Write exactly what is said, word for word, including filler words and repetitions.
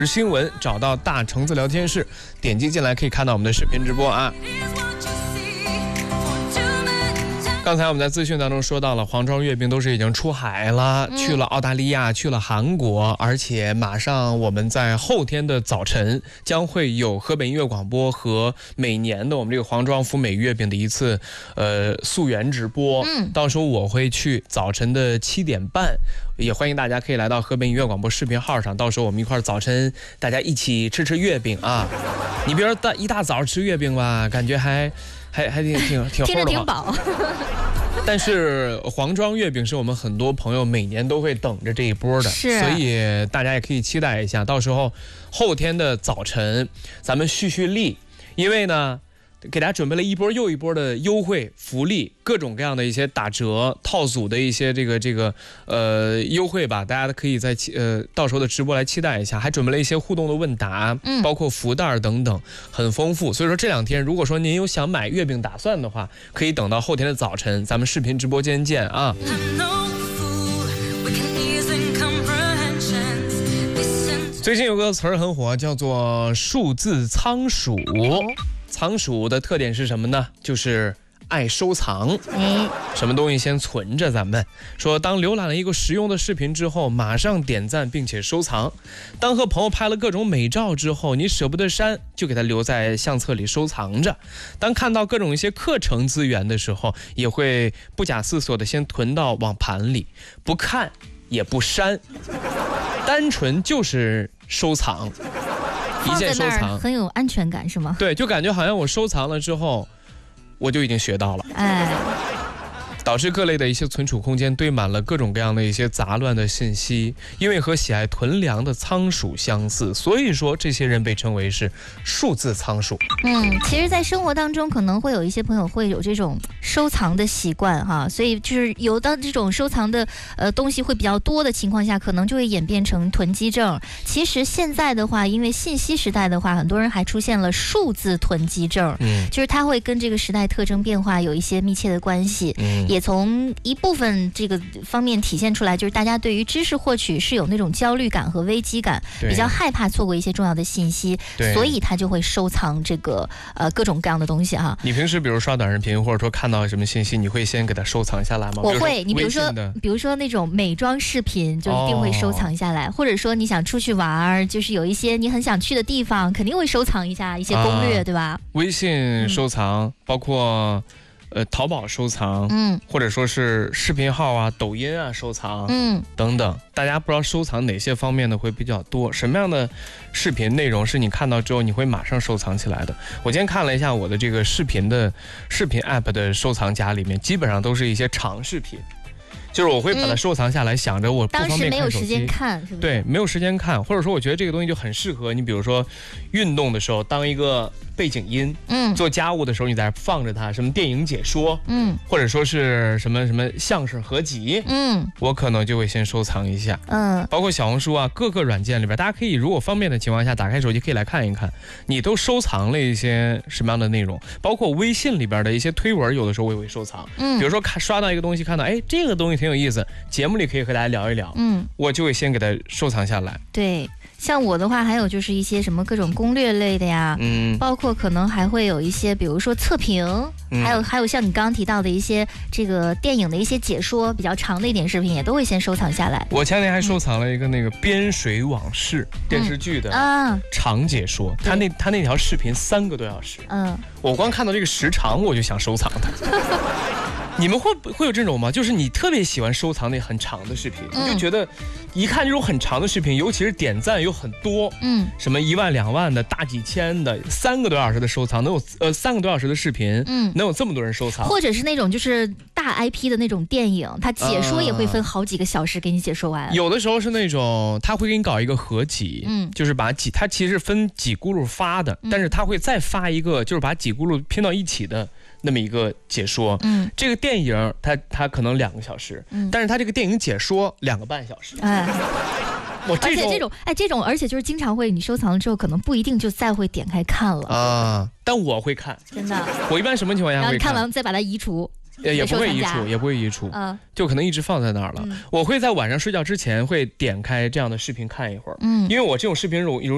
新闻，找到大橙子聊天室，点击进来可以看到我们的视频直播啊。刚才我们在资讯当中说到了，黄庄月饼都是已经出海了，嗯、去了澳大利亚，去了韩国，而且马上我们在后天的早晨将会有河北音乐广播和每年的我们这个黄庄福美月饼的一次呃溯源直播。嗯，到时候我会去早晨的七点半，也欢迎大家可以来到河北音乐广播视频号上，到时候我们一块早晨大家一起吃吃月饼啊。你比如大一大早吃月饼吧，感觉还。还还挺挺挺齁的，听着挺饱。 但是黄庄月饼是我们很多朋友每年都会等着这一波的， 是， 所以大家也可以期待一下，到时候后天的早晨咱们续续力，因为呢给大家准备了一波又一波的优惠福利，各种各样的一些打折套组的一些这个这个呃优惠吧，大家可以在呃到时候的直播来期待一下，还准备了一些互动的问答，嗯，包括福袋等等，很丰富。所以说这两天如果说您有想买月饼打算的话，可以等到后天的早晨，咱们视频直播间见啊。最近有个词儿很火，叫做数字仓鼠。仓鼠的特点是什么呢？就是爱收藏。嗯，什么东西先存着，咱们说，当浏览了一个实用的视频之后，马上点赞并且收藏；当和朋友拍了各种美照之后，你舍不得删，就给它留在相册里收藏着；当看到各种一些课程资源的时候，也会不假思索的先囤到网盘里，不看也不删，单纯就是收藏。一键收藏很有安全感是吗？ 对，就感觉好像我收藏了之后我就已经学到了，哎，导致各类的一些存储空间堆满了各种各样的一些杂乱的信息。因为和喜爱囤粮的仓鼠相似，所以说这些人被称为是数字仓鼠。 嗯，其实在生活当中可能会有一些朋友会有这种收藏的习惯哈，所以就是有的这种收藏的呃东西会比较多的情况下，可能就会演变成囤积症。其实现在的话，因为信息时代的话，很多人还出现了数字囤积症，嗯，就是它会跟这个时代特征变化有一些密切的关系，嗯，也从一部分这个方面体现出来，就是大家对于知识获取是有那种焦虑感和危机感，比较害怕错过一些重要的信息，所以他就会收藏这个呃各种各样的东西哈。 你平时比如刷短视频，或者说看到什么信息，你会先给它收藏下来吗？ 我会，你比如说，比如说那种美妆视频，就一定会收藏下来，哦，或者说你想出去玩，就是有一些你很想去的地方，肯定会收藏一下一些攻略，啊，对吧？ 微信收藏，嗯，包括。呃，淘宝收藏，嗯，或者说是视频号啊、抖音啊收藏，嗯，等等。大家不知道收藏哪些方面的会比较多？什么样的视频内容是你看到之后你会马上收藏起来的？我今天看了一下我的这个视频的视频 app 的收藏夹里面，基本上都是一些长视频。就是我会把它收藏下来，嗯，想着我不方便看手机， 当时没有时间看，是不是？ 对，没有时间看，或者说我觉得这个东西就很适合你，比如说运动的时候当一个背景音，嗯，做家务的时候你在这放着它，什么电影解说，嗯，或者说是什么什么相声合集，嗯，我可能就会先收藏一下，嗯，包括小红书啊，各个软件里边，大家可以如果方便的情况下，打开手机可以来看一看，你都收藏了一些什么样的内容，包括微信里边的一些推文，有的时候我也会收藏，嗯，比如说看刷到一个东西，看到哎这个东西挺有意思，节目里可以和大家聊一聊，嗯，我就会先给它收藏下来。 对，像我的话，还有就是一些什么各种攻略类的呀，嗯，包括可能还会有一些，比如说测评，嗯，还有还有像你刚刚提到的一些这个电影的一些解说，比较长的一点视频，也都会先收藏下来。 我前年还收藏了一个那个《边水往事》电视剧的长解说，他那他那条视频三个多小时，嗯，我光看到这个时长我就想收藏它。你们会会有这种吗？就是你特别喜欢收藏那很长的视频，嗯，你就觉得一看这种很长的视频，尤其是点赞有很多，嗯，什么一万两万的、大几千的，三个多小时的收藏，能有呃三个多小时的视频，嗯，能有这么多人收藏， 或者是那种就是大 I P 的那种电影，它解说也会分好几个小时给你解说完。 呃、有的时候是那种他会给你搞一个合集，嗯，就是把几他其实分几轱辘发的，嗯，但是他会再发一个，就是把几轱辘拼到一起的。那么一个解说，嗯，这个电影它它可能两个小时，嗯，但是它这个电影解说两个半小时，哎， 我这种而且这种哎这种而且就是经常会你收藏了之后可能不一定就再会点开看了啊，但我会看， 真的， 我一般什么情况下会看？ 然后看完再把它移除。 也也不会移除，也不会移除，嗯，就可能一直放在那儿了。嗯、我会在晚上睡觉之前会点开这样的视频看一会儿，嗯，因为我这种视频容易容易。